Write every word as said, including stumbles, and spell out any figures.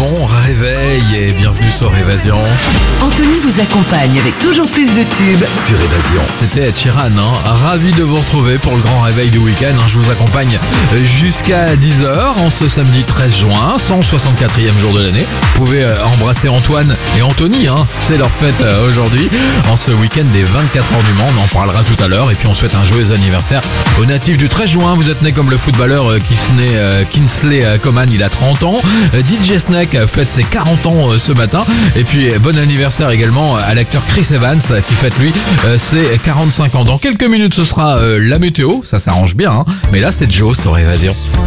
bon réveil et bienvenue sur Évasion. Anthony vous accompagne avec toujours plus de tubes Sur Évasion. C'était Ed Sheeran, hein. Ravi de vous retrouver pour le grand réveil du week-end. Je vous accompagne jusqu'à dix heures en ce samedi treize juin, cent soixante-quatrième jour de l'année. Vous pouvez embrasser Antoine et Anthony, hein. C'est leur fête aujourd'hui, en ce week-end des vingt-quatre heures du Mans. On en parlera tout à l'heure. Et puis on souhaite un joyeux anniversaire aux natifs du treize juin. Vous êtes né comme le footballeur Kinsley, euh, Kinsley Coman, il a trente ans. D J Snake fête ses quarante ans ce matin. Et puis bon anniversaire également à l'acteur Chris Evans qui fête lui ses quarante-cinq ans. Dans quelques minutes ce sera euh, la météo, ça s'arrange bien, hein. Mais là c'est Joe sur Évasion.